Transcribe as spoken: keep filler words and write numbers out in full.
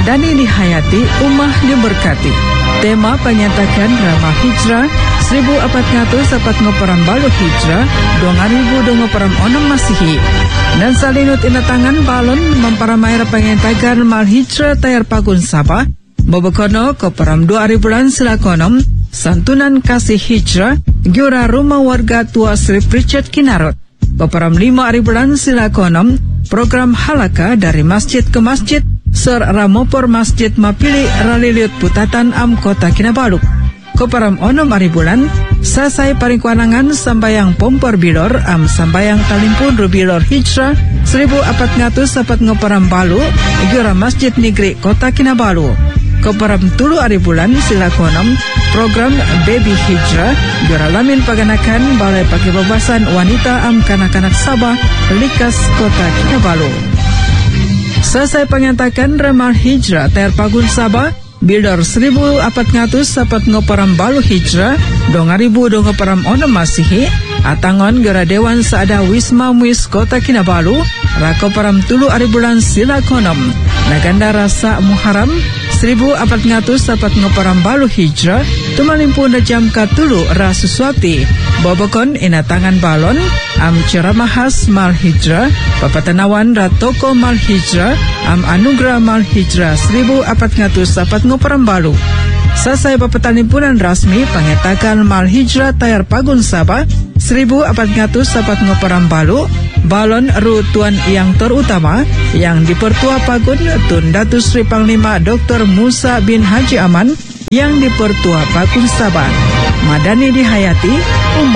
Madani dihayati, umah diberkati. Tema penyatakan Rama Hijrah seribu empat ratus empat ngoperam balu Hijrah dua ribu dua ngoperam onom Masihi. Dan salinut ina tangan balon memparamaira pengentakan mal Hijrah tayar pagun Sabah bobokono koperam dua ribu bulan silakonom santunan kasih Hijrah giura rumah warga tua Sri Richard Kinarot. Koperam lima ribu bulan silakonom program halaka dari masjid ke masjid Ser Ramopor Masjid Mapili Raliliut Putatan Am Kota Kinabalu. Koparam onom ari bulan sasai paring kuanangan sambayang pompor bilor am sambayang talimpun rubilor Hijrah seribu empat ratus empat ngoparam balu igiora Masjid Negeri Kota Kinabalu. Koparam tulu ari bulan silakonom program Baby Hijrah igiora lamin paganakan balai pakebebasan wanita am kanak-kanak Sabah Likas Kota Kinabalu. Selesai pengatakan Ramal Hijrah Ter Pagun Sabah Bildor seribu empat ratus empat ngoparam balu Hijrah dua ribu dua ngoparam onom Masihi atangon gara Dewan Saada Wisma Muis Kota Kinabalu rakoparam tulu ari bulan silakonom naganda rasa Muharram seribu empat ratus empat ngoparam balu Hijrah tumalimpun jam katulu rasuswati bobokon ina tangan balon am ceramahas mal Hijrah papatanawan ratoko mal Hijrah am anugerah mal Hijrah seribu empat ratus empat ngoparam balu. Sasai papatanimpunan rasmi pangetakan mal Hijrah tayar pagun Sabah seribu empat ratus empat ngoparam balu balon rutuan yang terutama yang dipertua pagun Tun Datu Sri Panglima Doktor Musa bin Haji Aman yang dipertua pagun Sabah. Madani dihayati umat